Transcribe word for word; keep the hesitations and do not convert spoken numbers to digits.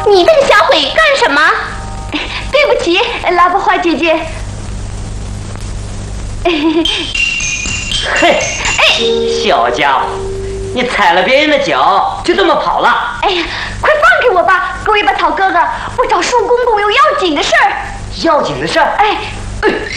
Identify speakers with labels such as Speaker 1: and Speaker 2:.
Speaker 1: 你这个小鬼干什么？对不起，拉布花姐姐。
Speaker 2: 嘿，哎，小家伙，你踩了别人的脚，就这么跑了？
Speaker 1: 哎呀，快放给我吧，狗尾巴草哥哥，我找树公公有要紧的事儿。
Speaker 2: 要紧的事儿？
Speaker 1: 哎。
Speaker 2: 哎